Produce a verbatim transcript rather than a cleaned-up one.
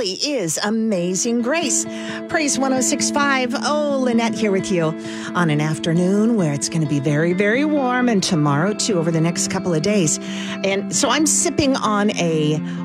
really is Amazing Grace. Praise one oh six point five. Oh, Lynette here with you on an afternoon where it's going to be very, very warm, and tomorrow too over the next couple of days. And so I'm sipping on a